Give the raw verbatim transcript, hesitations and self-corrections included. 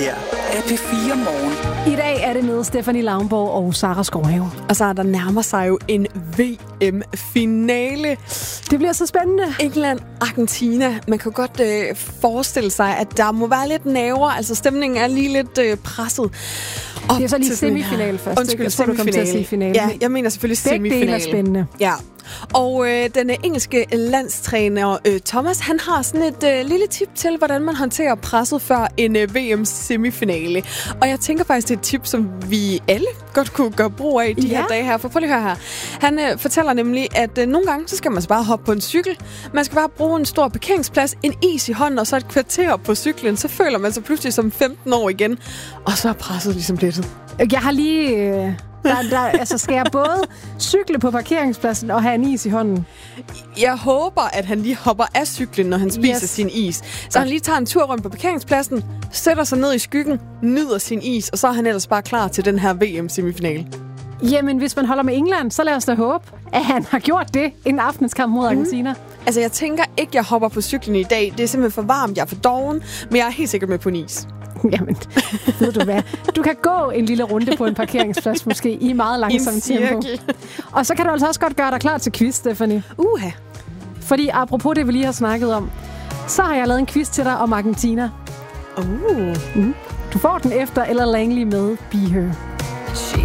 Ja, er P fire morgen. I dag er det med Stephanie Laumborg og Sara Skovhave. Og så der nærmer sig jo en V M-finale. Det bliver så spændende. England, Argentina. Man kan godt øh, forestille sig, at der må være lidt nerver. Altså stemningen er lige lidt øh, presset. Det er så lige semifinale først. Undskyld, jeg tror, du kommer til at sige finale. Ja, jeg mener selvfølgelig Begge semifinale. Begge dele er spændende. Ja. Og øh, den engelske landstræner øh, Thomas, han har sådan et øh, lille tip til, hvordan man håndterer presset før en øh, V M-semifinale. Og jeg tænker faktisk, det er et tip, som vi alle godt kunne gøre brug af de ja. her dage her. For prøv lige at høre her. Han øh, fortæller nemlig, at øh, nogle gange, så skal man så bare hoppe på en cykel. Man skal bare bruge en stor parkeringsplads, en is i hånden, og så et kvarter på cyklen. Så føler man sig pludselig som femten år igen. Og så er presset ligesom lettet. Jeg har lige... Øh... Der, der, altså skal jeg både cykle på parkeringspladsen og have en is i hånden? Jeg håber, at han lige hopper af cyklen, når han spiser yes. sin is. Så han lige tager en tur rundt på parkeringspladsen, sætter sig ned i skyggen, nyder sin is, og så er han ellers bare klar til den her V M-semifinale. Jamen, hvis man holder med England, så lad os da håbe, at han har gjort det inden aftens kamp mod Argentina. Mm. Altså, jeg tænker ikke, jeg hopper på cyklen i dag. Det er simpelthen for varmt, jeg er for doven, men jeg er helt sikkert med på en is. Jamen, ved du hvad? Du kan gå en lille runde på en parkeringsplads, måske i meget langsomt tempo. Og så kan du altså også godt gøre dig klar til quiz, Stephanie. Uha. Fordi apropos det, vi lige har snakket om, så har jeg lavet en quiz til dig om Argentina. Uh. Mm. Du får den efter eller Langley med Be Her.